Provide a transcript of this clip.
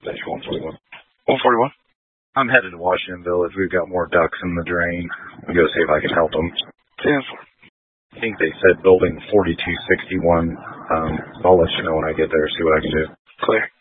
That's 141. 141? I'm headed to Washington Village. We've got more ducks in the drain. I'll go see if I can help them. 10-4. I think they said building 4261. I'll let you know when I get there, see what I can do. Clear.